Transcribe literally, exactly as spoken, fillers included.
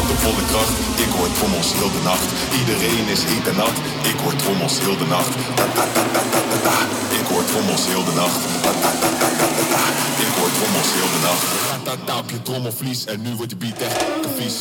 slaat op volle kracht. Ik hoor trommels heel de nacht. Iedereen is heet en nat. Ik hoor trommels heel de nacht. Ta ta ta ta ta ta ta. Ik hoor trommels heel de nacht. Ta ta ta ta ta ta ta. Ik hoor trommels heel de nacht. Ta ta ta op je trommelvlies en nu wordt de beat echt vies.